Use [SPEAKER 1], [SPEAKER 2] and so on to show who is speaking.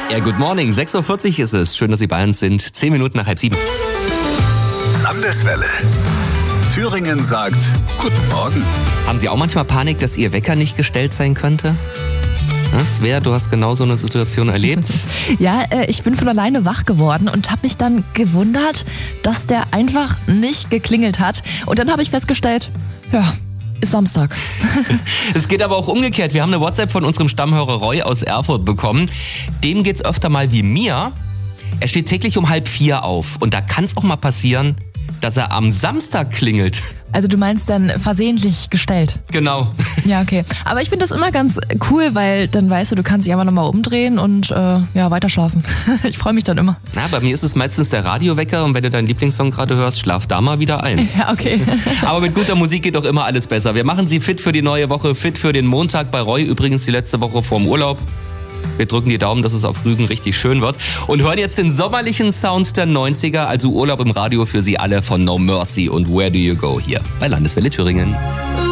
[SPEAKER 1] Ja, good morning. 6.40 Uhr ist es. Schön, dass Sie bei uns sind. 10 Minuten nach 6:30.
[SPEAKER 2] Landeswelle. Thüringen sagt Guten Morgen.
[SPEAKER 1] Haben Sie auch manchmal Panik, dass Ihr Wecker nicht gestellt sein könnte? Svea, du hast genau so eine Situation erlebt.
[SPEAKER 3] Ja, ich bin von alleine wach geworden und habe mich dann gewundert, dass der einfach nicht geklingelt hat. Und dann habe ich festgestellt, ja, ist Samstag.
[SPEAKER 1] Es geht aber auch umgekehrt. Wir haben eine WhatsApp von unserem Stammhörer Roy aus Erfurt bekommen. Dem geht's öfter mal wie mir. Er steht täglich um 3:30 auf. Und da kann es auch mal passieren, dass er am Samstag klingelt.
[SPEAKER 3] Also du meinst dann versehentlich gestellt?
[SPEAKER 1] Genau.
[SPEAKER 3] Ja, okay. Aber ich finde das immer ganz cool, weil dann weißt du kannst dich einfach nochmal umdrehen und weiter schlafen. Ich freue mich dann immer.
[SPEAKER 1] Na, bei mir ist es meistens der Radiowecker und wenn du deinen Lieblingssong gerade hörst, schlaf da mal wieder ein.
[SPEAKER 3] Ja, okay.
[SPEAKER 1] Aber mit guter Musik geht doch immer alles besser. Wir machen Sie fit für die neue Woche, fit für den Montag bei Roy. Übrigens die letzte Woche vorm Urlaub. Wir drücken die Daumen, dass es auf Rügen richtig schön wird. Und hören jetzt den sommerlichen Sound der 90er, also Urlaub im Radio für Sie alle von No Mercy und Where Do You Go hier bei Landeswelle Thüringen.